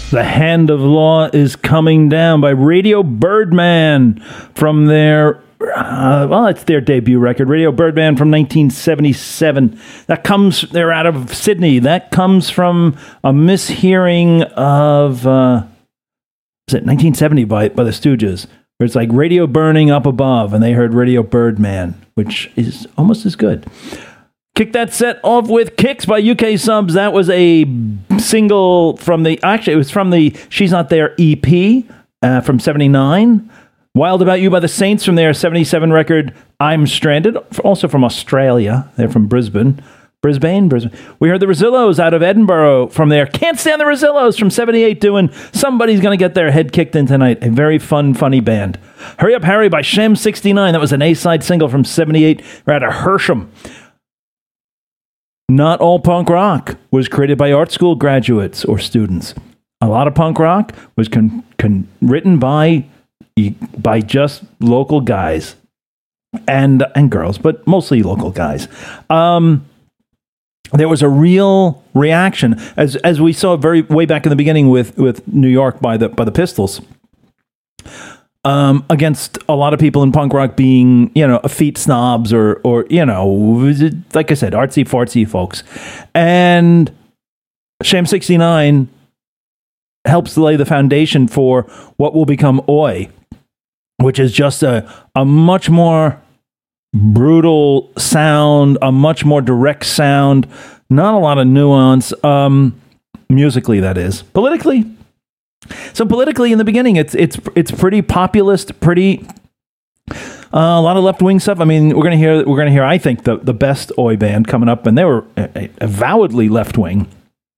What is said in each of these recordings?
The Hand of Law is Coming Down by Radio Birdman from their, it's their debut record, Radio Birdman from 1977. They're out of Sydney. That comes from a mishearing of, was it 1970 by the Stooges, where it's like radio burning up above, and they heard Radio Birdman, which is almost as good. Kick that set off with Kicks by UK Subs. That was a single from it was from the She's Not There EP from 79. Wild About You by the Saints from their 77 record, I'm Stranded, also from Australia. They're from Brisbane. We heard the Rosillos out of Edinburgh from their Can't Stand the Rosillos from 78 doing Somebody's Gonna Get Their Head Kicked In Tonight. A very fun, funny band. Hurry Up Harry by Shem 69. That was an A-side single from 78. We're out of Hersham. Not all punk rock was created by art school graduates or students. A lot of punk rock was written by just local guys and girls, but mostly local guys. There was a real reaction, as we saw way back in the beginning with New York by the Pistols. Against a lot of people in punk rock being, effete snobs or like I said, artsy fartsy folks. And Sham 69 helps lay the foundation for what will become Oi, which is just a much more brutal sound, a much more direct sound, not a lot of nuance, musically, that is. Politically, in the beginning, it's pretty populist, pretty a lot of left wing stuff. I mean, we're gonna hear. I think the best Oi band coming up, and they were avowedly left wing.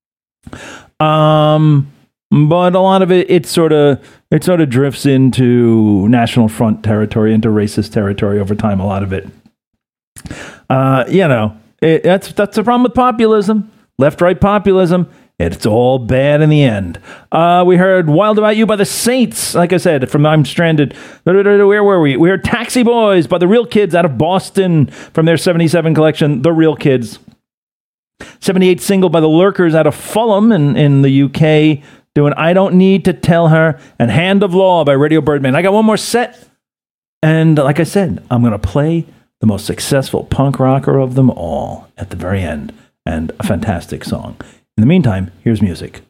But a lot of it sort of drifts into National Front territory, into racist territory over time. A lot of it, that's the problem with populism, left-right populism. It's all bad in the end. We heard Wild About You by the Saints. Like I said, from I'm Stranded. Where were we? We heard Taxi Boys by the Real Kids out of Boston from their 77 collection, The Real Kids. 78 single by the Lurkers out of Fulham in the UK, doing I Don't Need to Tell Her, and Hand of Law by Radio Birdman. I got one more set. And like I said, I'm going to play the most successful punk rocker of them all at the very end. And a fantastic song. In the meantime, here's music.